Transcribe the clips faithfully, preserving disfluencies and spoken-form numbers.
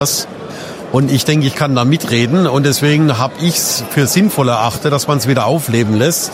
Und ich denke, ich kann da mitreden und deswegen habe ich es für sinnvoll erachtet, dass man es wieder aufleben lässt.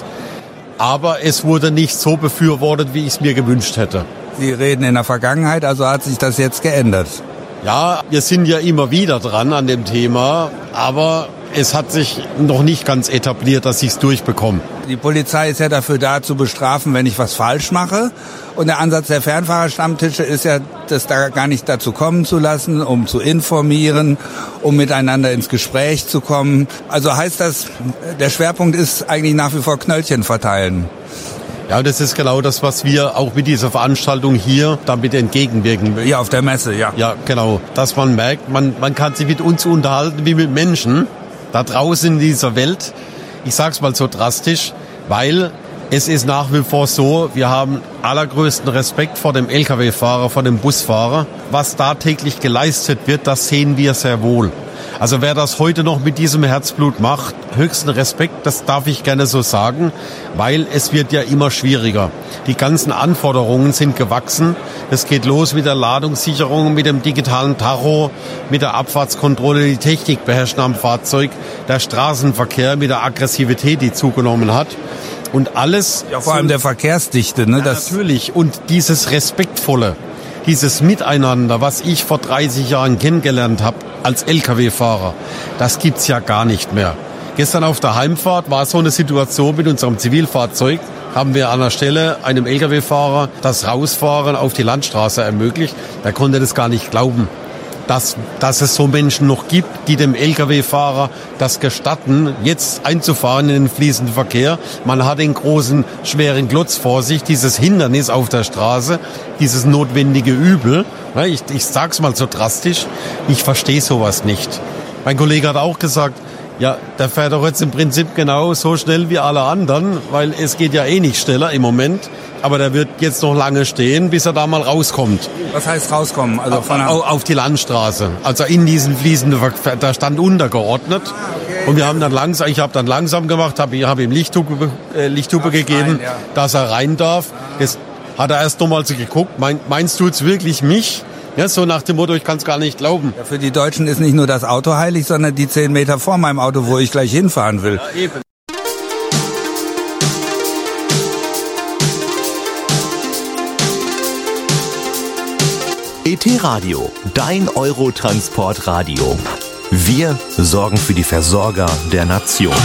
Aber es wurde nicht so befürwortet, wie ich es mir gewünscht hätte. Sie reden in der Vergangenheit, also hat sich das jetzt geändert? Ja, wir sind ja immer wieder dran an dem Thema, aber es hat sich noch nicht ganz etabliert, dass ich es durchbekomme. Die Polizei ist ja dafür da, zu bestrafen, wenn ich was falsch mache. Und der Ansatz der Fernfahrerstammtische ist ja, das da gar nicht dazu kommen zu lassen, um zu informieren, um miteinander ins Gespräch zu kommen. Also heißt das, der Schwerpunkt ist eigentlich nach wie vor Knöllchen verteilen. Ja, das ist genau das, was wir auch mit dieser Veranstaltung hier damit entgegenwirken. Hier auf der Messe, ja. Ja, genau. Dass man merkt, man, man kann sich mit uns unterhalten wie mit Menschen da draußen in dieser Welt. Ich sag's mal so drastisch, weil es ist nach wie vor so, wir haben allergrößten Respekt vor dem L K W-Fahrer, vor dem Busfahrer. Was da täglich geleistet wird, das sehen wir sehr wohl. Also wer das heute noch mit diesem Herzblut macht, höchsten Respekt, das darf ich gerne so sagen, weil es wird ja immer schwieriger. Die ganzen Anforderungen sind gewachsen. Es geht los mit der Ladungssicherung, mit dem digitalen Tacho, mit der Abfahrtskontrolle, die Technik beherrschen am Fahrzeug, der Straßenverkehr mit der Aggressivität, die zugenommen hat. Und alles... Ja, vor allem der Verkehrsdichte, ne? Ja, das natürlich. Und dieses Respektvolle, dieses Miteinander, was ich vor dreißig Jahren kennengelernt habe als L K W-Fahrer, das gibt's ja gar nicht mehr. Gestern auf der Heimfahrt war so eine Situation mit unserem Zivilfahrzeug, haben wir an der Stelle einem L K W-Fahrer das Rausfahren auf die Landstraße ermöglicht. Der konnte das gar nicht glauben, dass, dass es so Menschen noch gibt, die dem L K W-Fahrer das gestatten, jetzt einzufahren in den fließenden Verkehr. Man hat den großen, schweren Klotz vor sich, dieses Hindernis auf der Straße, dieses notwendige Übel. Ich, ich sag's mal so drastisch, ich verstehe sowas nicht. Mein Kollege hat auch gesagt, ja, der fährt doch jetzt im Prinzip genau so schnell wie alle anderen, weil es geht ja eh nicht schneller im Moment. Aber der wird jetzt noch lange stehen, bis er da mal rauskommt. Was heißt rauskommen? Also von auf, auf die Landstraße. Also in diesen fließenden Verkehr, da stand untergeordnet. Ah, okay. Und wir haben dann langsam, ich habe dann langsam gemacht, habe hab ihm Lichthupe, äh, Lichthupe gegeben, rein, ja. dass er rein darf. Das hat er erst nochmal so geguckt. Mein, meinst du jetzt wirklich mich? Ja, so nach dem Motto, ich kann es gar nicht glauben. Ja, für die Deutschen ist nicht nur das Auto heilig, sondern die zehn Meter vor meinem Auto, wo ich gleich hinfahren will. Ja, eben. E T-Radio, dein Eurotransport-Radio. Wir sorgen für die Versorger der Nation.